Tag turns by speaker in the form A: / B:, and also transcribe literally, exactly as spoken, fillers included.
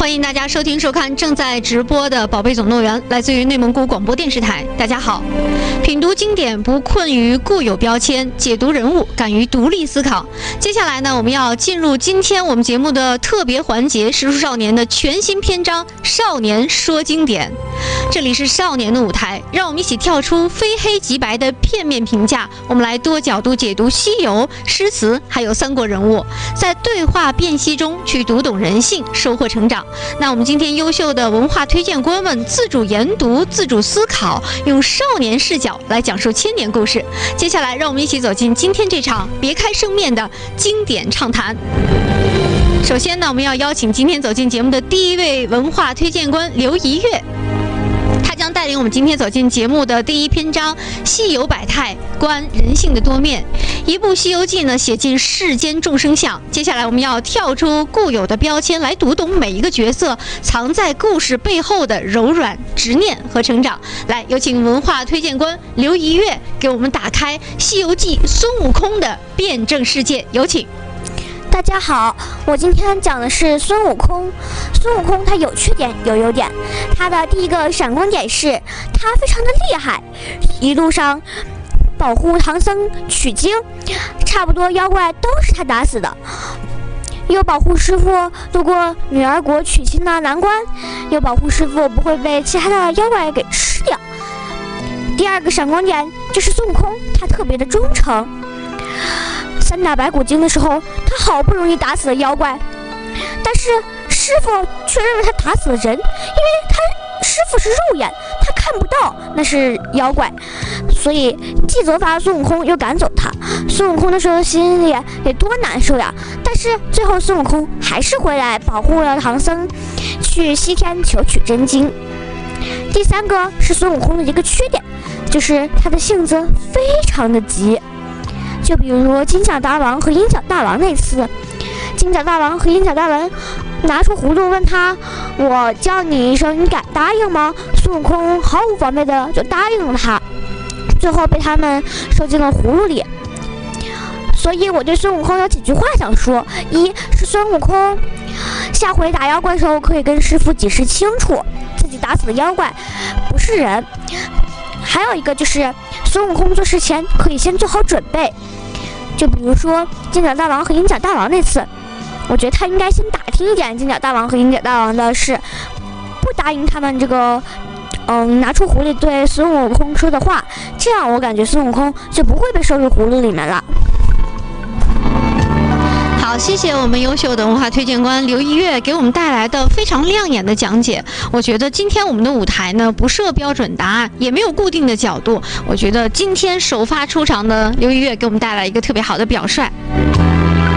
A: 欢迎大家收听收看正在直播的《宝贝总动员》，来自于内蒙古广播电视台。大家好，品读经典不困于固有标签，解读人物敢于独立思考。接下来呢，我们要进入今天我们节目的特别环节——时书少年的全新篇章《少年说经典》。这里是少年的舞台，让我们一起跳出非黑即白的片面评价，我们来多角度解读西游、诗词，还有三国人物，在对话辨析中去读懂人性，收获成长。那我们今天优秀的文化推荐官们自主研读、自主思考，用少年视角来讲述千年故事。接下来，让我们一起走进今天这场别开生面的经典畅谈。首先呢，我们要邀请今天走进节目的第一位文化推荐官刘怡月。他将带领我们今天走进节目的第一篇章《西游百态，观人性的多面》。一部《西游记》呢，写尽世间众生相。接下来，我们要跳出固有的标签，来读懂每一个角色藏在故事背后的柔软、执念和成长。来，有请文化推荐官刘怡月给我们打开《西游记》孙悟空的辩证世界。有请。
B: 大家好，我今天讲的是孙悟空。孙悟空他有缺点有优点，他的第一个闪光点是他非常的厉害，一路上保护唐僧取经，差不多妖怪都是他打死的，又保护师傅度过女儿国取经的难关，又保护师傅不会被其他的妖怪给吃掉。第二个闪光点就是孙悟空他特别的忠诚，三打白骨精的时候，他好不容易打死了妖怪，但是师傅却认为他打死了人，因为他师傅是肉眼，他看不到那是妖怪，所以既责罚孙悟空，又赶走他。孙悟空的时候心里得多难受呀！但是最后孙悟空还是回来保护了唐僧，去西天求取真经。第三个是孙悟空的一个缺点，就是他的性子非常的急。就比如金角大王和银角大王那次，金角大王和银角大王拿出葫芦问他：“我叫你一声，你敢答应吗？”孙悟空毫无防备的就答应了他，最后被他们收进了葫芦里。所以我对孙悟空有几句话想说：一是孙悟空下回打妖怪的时候可以跟师傅解释清楚，自己打死的妖怪不是人。还有一个就是孙悟空做事前可以先做好准备，就比如说金角大王和银角大王那次，我觉得他应该先打听一点金角大王和银角大王的事，不答应他们这个嗯拿出狐狸对孙悟空说的话，这样我感觉孙悟空就不会被收入葫芦里面了。
A: 好，谢谢我们优秀的文化推荐官刘怡月给我们带来的非常亮眼的讲解。我觉得今天我们的舞台呢，不设标准答案，也没有固定的角度。我觉得今天首发出场的刘怡月给我们带来一个特别好的表率。